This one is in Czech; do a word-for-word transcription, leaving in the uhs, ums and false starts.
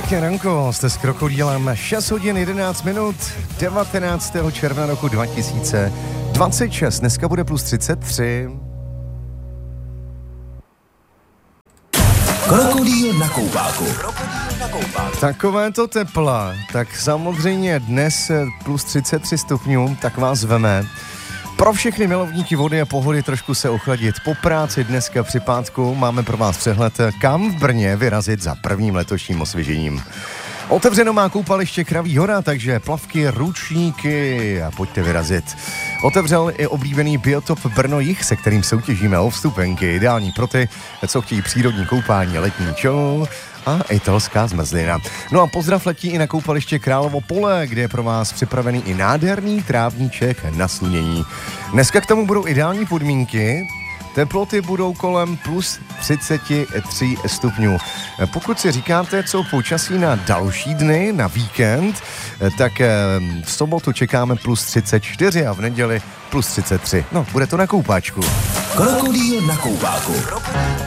Pěkně ranko, jste s Krokodýlem, šest hodin jedenáct minut, devatenáctého června roku dva tisíce dvacet šest, dneska bude plus třicet tři. Krokodýl na koupáku. Takové to tepla, tak samozřejmě dnes plus třicet tři stupňů, tak vás veme. Pro všechny milovníky vody a pohody trošku se ochladit. Po práci dneska při pátku máme pro vás přehled, kam v Brně vyrazit za prvním letošním osvěžením. Otevřeno má koupaliště Kraví hora, takže plavky, ručníky a pojďte vyrazit. Otevřel i oblíbený biotop Brno Jih, se kterým soutěžíme o vstupenky. Ideální pro ty, co chtějí přírodní koupání, letní čol a italská zmrzlina. No a pozdrav letí i na koupaliště Královo pole, kde je pro vás připravený i nádherný trávníček na slunění. Dneska k tomu budou ideální podmínky. Teploty budou kolem plus třicet tři stupňů. Pokud si říkáte, co počasí na další dny, na víkend, tak v sobotu čekáme plus třicet čtyři a v neděli plus třicet tři. No, bude to na koupáčku. Krokodýl na koupáku.